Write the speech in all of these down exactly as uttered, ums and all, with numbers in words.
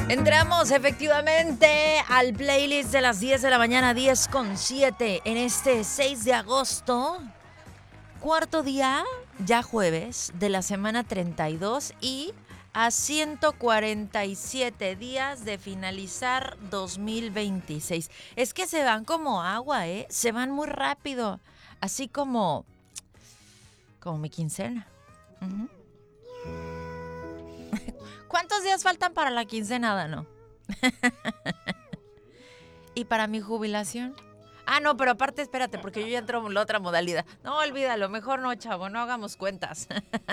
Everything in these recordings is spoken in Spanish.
Entramos efectivamente al playlist de las diez de la mañana, diez con siete, en este seis de agosto, cuarto día, ya jueves, de la semana treinta y dos y a ciento cuarenta y siete días de finalizar dos mil veintiséis. Es que se van como agua, ¿eh? Se van muy rápido, así como, como mi quincena. Uh-huh. ¿Cuántos días faltan para la quincena, Dano? ¿Y para mi jubilación? Ah, no, pero aparte, espérate, porque yo ya entro en la otra modalidad. No, olvídalo, mejor no, chavo, no hagamos cuentas.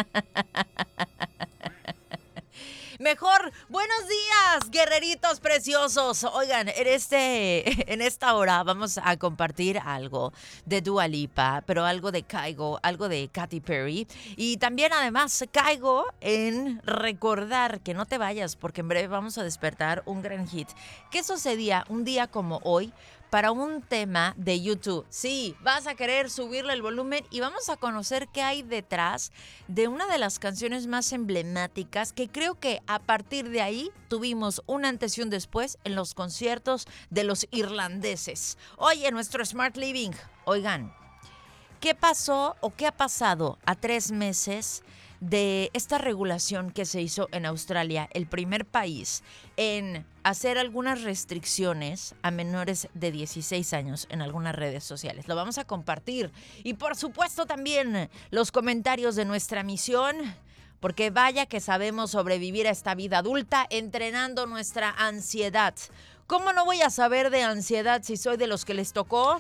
Mejor, buenos días, guerreritos preciosos. Oigan, en, este, en esta hora vamos a compartir algo de Dua Lipa, pero algo de Kygo, algo de Katy Perry. Y también, además, caigo en recordar que no te vayas, porque en breve vamos a despertar un gran hit. ¿Qué sucedía un día como hoy para un tema de YouTube? Sí, vas a querer subirle el volumen y vamos a conocer qué hay detrás de una de las canciones más emblemáticas que creo que a partir de ahí tuvimos un antes y un después en los conciertos de los irlandeses. Hoy en nuestro Smart Living, oigan, ¿qué pasó o qué ha pasado a tres meses de esta regulación que se hizo en Australia, el primer país en hacer algunas restricciones a menores de dieciséis años en algunas redes sociales? Lo vamos a compartir. Y por supuesto también los comentarios de nuestra misión, porque vaya que sabemos sobrevivir a esta vida adulta entrenando nuestra ansiedad. ¿Cómo no voy a saber de ansiedad si soy de los que les tocó?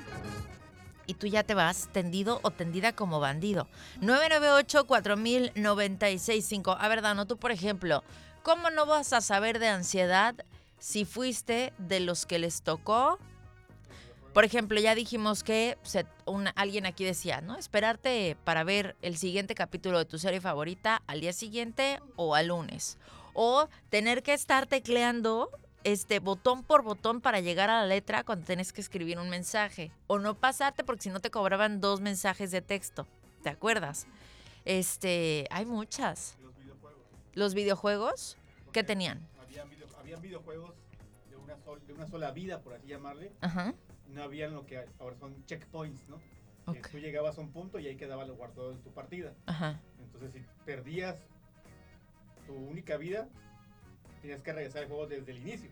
Y tú ya te vas tendido o tendida como bandido. nueve nueve ocho, cuatro mil, noventa y seis cinco. A ver, Dano, tú, por ejemplo, ¿cómo no vas a saber de ansiedad si fuiste de los que les tocó? Por ejemplo, ya dijimos que se, una, alguien aquí decía, ¿no? Esperarte para ver el siguiente capítulo de tu serie favorita al día siguiente o al lunes. O tener que estar tecleando este botón por botón para llegar a la letra cuando tienes que escribir un mensaje. O no pasarte porque si no te cobraban dos mensajes de texto. ¿Te acuerdas? Este, hay muchas. Los videojuegos. ¿Los videojuegos? ¿Qué tenían? Habían, video, habían videojuegos de una, sol, de una sola vida, por así llamarle. Ajá. No habían lo que ahora son checkpoints, ¿no? Okay. Que tú llegabas a un punto y ahí quedaba lo guardado en tu partida. Ajá. Entonces, si perdías tu única vida, tenías que regresar al juego desde el inicio.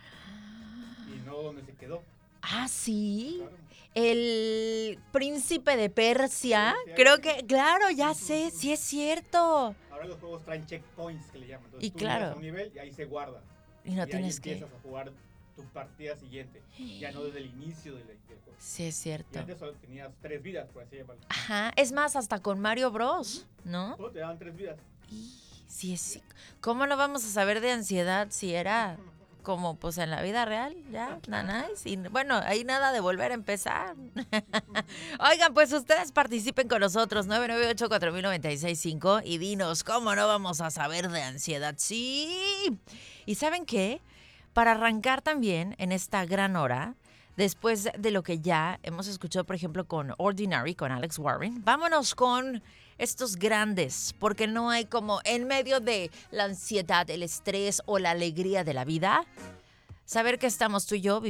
Y no donde se quedó. Ah, sí. Claro. El príncipe de Persia. Sí, sí, Creo sí. que, claro, ya sé, sí es cierto. Ahora los juegos traen checkpoints, que le llaman. Entonces, Y tú claro. llegas a un nivel y ahí se guarda. Y no y tienes ahí que... empiezas a jugar tu partida siguiente. Ya no desde el inicio del, del juego. Sí es Y cierto. antes solo tenías tres vidas, por así llamarlo. Ajá, es más, hasta con Mario Bros, ¿no? Solo te daban tres vidas. Y sí es... ¿Cómo no vamos a saber de ansiedad si era como pues en la vida real? Ya, nanás. Y bueno, ahí nada de volver a empezar. Oigan, pues ustedes participen con nosotros, nueve nueve ocho, cuatro mil, noventa y seis cinco, y dinos, ¿cómo no vamos a saber de ansiedad? Sí. ¿Y saben qué? Para arrancar también en esta gran hora, después de lo que ya hemos escuchado, por ejemplo, con Ordinary, con Alex Warren, vámonos con estos grandes, porque no hay como en medio de la ansiedad, el estrés o la alegría de la vida, saber que estamos tú y yo